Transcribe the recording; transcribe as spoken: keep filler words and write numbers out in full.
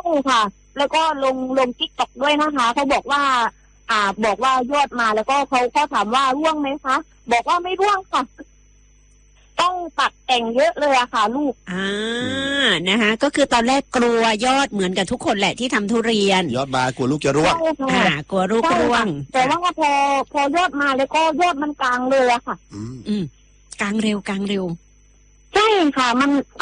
ค่ะแล้วก็ลงลง TikTok ด้วยนะคะเขาบอกว่าอ่าบอกว่ายอดมาแล้วก็เขาเขาถามว่าร่วงไหมคะบอกว่าไม่ร่วงค่ะต้องตัดแต่งเยอะเลยอะค่ะลูกอ่านะคะก็คือตอนแรกกลัวยอดเหมือนกับทุกคนแหละที่ทำทุเรียนยอดมากลัวลูกจะร่วงอ่ากลัวลูกร่วงแต่ว่าพอพอยอดมาแล้วก็ยอดมันกลางเลยอะค่ะอืมอืมกลางเร็วกลางเร็วใช่ค่ะมัน